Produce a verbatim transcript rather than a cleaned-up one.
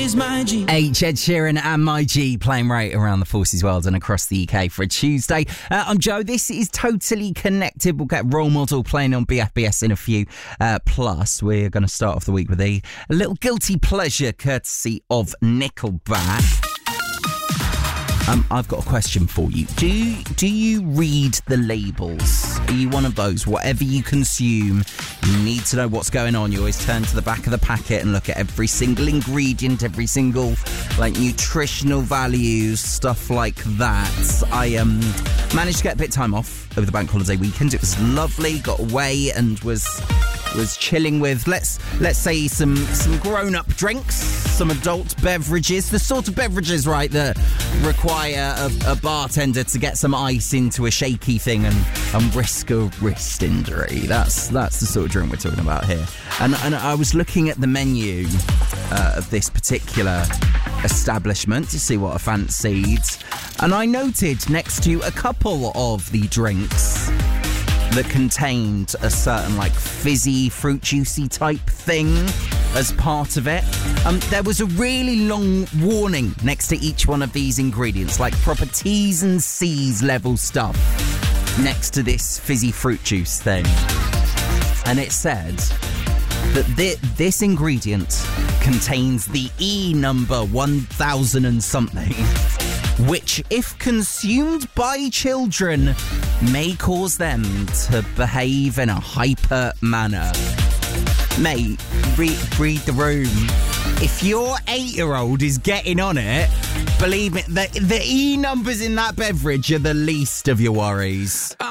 is my G. H. Ed Sheeran and My G playing right around the Forces World and across the U K for a Tuesday. Uh, I'm Joe. This is Totally Connected. We'll get Role Model playing on B F B S in a few. Uh, plus, we're going to start off the week with a, a little guilty pleasure courtesy of Nickelback. Um, I've got a question for you. Do do you read the labels? Are you one of those? Whatever you consume, you need to know what's going on. You always turn to the back of the packet and look at every single ingredient, every single like nutritional values, stuff like that. I um managed to get a bit of time off over the bank holiday weekend. It was lovely. Got away and was was chilling with let's let's say some some grown-up drinks, some adult beverages, the sort of beverages, right, that require a, a bartender to get some ice into a shaky thing and, and risk a wrist injury. That's that's the sort of drink we're talking about here. And, and I was looking at the menu uh, of this particular establishment to see what I fancied, and I noted next to a couple of the drinks that contained a certain like fizzy, fruit juicy type thing as part of it. Um, there was a really long warning next to each one of these ingredients, like proper T's and C's level stuff next to this fizzy fruit juice thing. And it said that th- this ingredient contains the E number one thousand and something, which, if consumed by children, may cause them to behave in a hyper manner. Mate, read, read the room. If your eight-year-old is getting on it, believe me, the, the E numbers in that beverage are the least of your worries.